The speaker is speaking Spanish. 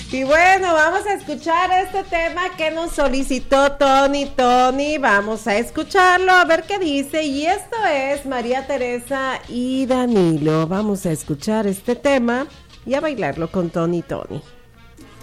Y bueno, vamos a escuchar este tema que nos solicitó Tony. Vamos a escucharlo, a ver qué dice. Y esto es María Teresa y Danilo. Vamos a escuchar este tema y a bailarlo con Tony.